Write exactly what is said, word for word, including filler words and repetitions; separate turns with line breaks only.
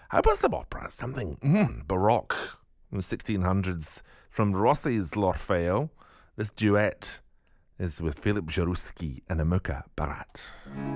How about some opera? Something mm, baroque from the sixteen hundreds from Rossi's L'Orfeo. This duet is with Philip Jaruski and Amuka Barat.